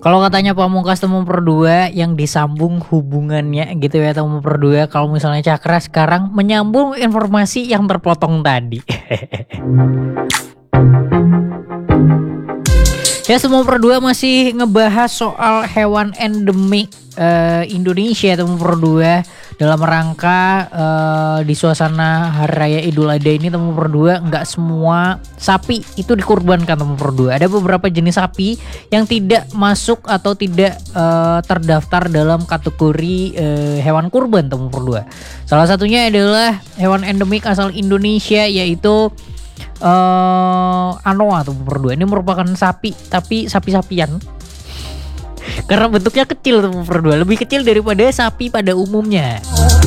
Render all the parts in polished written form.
Kalau katanya Pamungkas Temu Perdua yang disambung hubungannya gitu ya Temu Perdua. Kalau misalnya Cakra sekarang menyambung informasi yang terpotong tadi. Ya Temu Perdua masih ngebahas soal hewan endemik Indonesia Temu Perdua dalam rangka di suasana Hari Raya Idul Adha ini Temu Perdua nggak semua sapi itu dikurbankan Temu Perdua. Ada beberapa jenis sapi yang tidak masuk atau tidak terdaftar dalam kategori hewan kurban Temu Perdua. Salah satunya adalah hewan endemik asal Indonesia yaitu Anoa Temu Perdua. Ini merupakan sapi tapi sapi-sapian. Karena bentuknya kecil Temu Perdua, lebih kecil daripada sapi pada umumnya.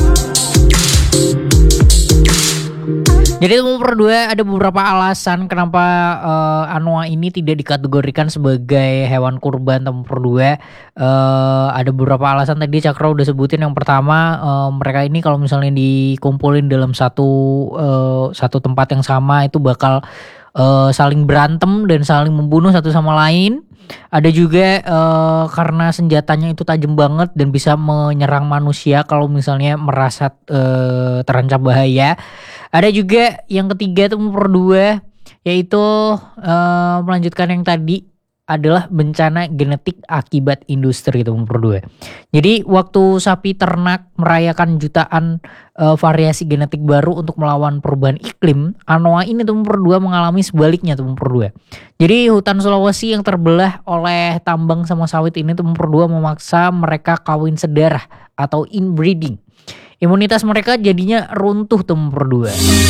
Jadi Temu Perdua ada beberapa alasan kenapa Anoa ini tidak dikategorikan sebagai hewan kurban Temu Perdua. Ada beberapa alasan tadi Cakra udah sebutin. Yang pertama mereka ini kalau misalnya dikumpulin dalam satu tempat yang sama itu bakal saling berantem dan saling membunuh satu sama lain. Ada juga karena senjatanya itu tajam banget dan bisa menyerang manusia kalau misalnya merasa terancam bahaya. Ada juga yang ketiga Temu Perdua yaitu melanjutkan yang tadi adalah bencana genetik akibat industri Temu Perdua. Jadi waktu sapi ternak merayakan jutaan variasi genetik baru untuk melawan perubahan iklim, Anoa ini Temu Perdua mengalami sebaliknya Temu Perdua. Jadi hutan Sulawesi yang terbelah oleh tambang sama sawit ini Temu Perdua memaksa mereka kawin sedarah atau inbreeding. Imunitas mereka jadinya runtuh Temu Perdua.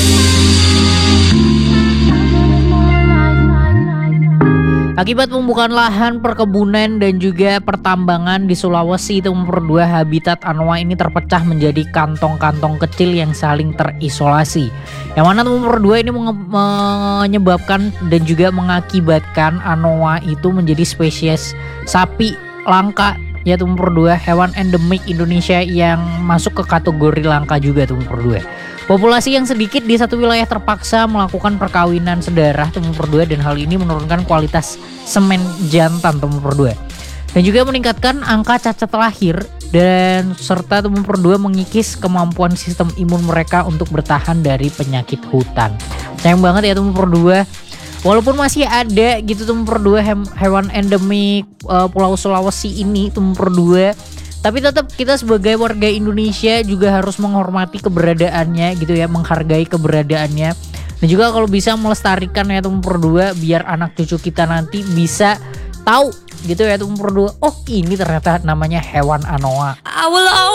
Akibat pembukaan lahan perkebunan dan juga pertambangan di Sulawesi Temu Perdua, habitat Anoa ini terpecah menjadi kantong-kantong kecil yang saling terisolasi. Yang mana Temu Perdua ini menyebabkan dan juga mengakibatkan Anoa itu menjadi spesies sapi langka ya Temu Perdua, hewan endemik Indonesia yang masuk ke kategori langka juga Temu Perdua. Populasi yang sedikit di satu wilayah terpaksa melakukan perkawinan sedarah Temu Perdua dan hal ini menurunkan kualitas semen jantan Temu Perdua. Dan juga meningkatkan angka cacat lahir dan serta Temu Perdua mengikis kemampuan sistem imun mereka untuk bertahan dari penyakit hutan. Sayang banget ya Temu Perdua. Walaupun masih ada gitu Temu Perdua hewan endemik Pulau Sulawesi ini Temu Perdua, tapi tetap kita sebagai warga Indonesia juga harus menghormati keberadaannya gitu ya, menghargai keberadaannya. Dan juga kalau bisa melestarikan ya Temu Perdua biar anak cucu kita nanti bisa tahu gitu ya Temu Perdua. Oh ini ternyata namanya hewan Anoa.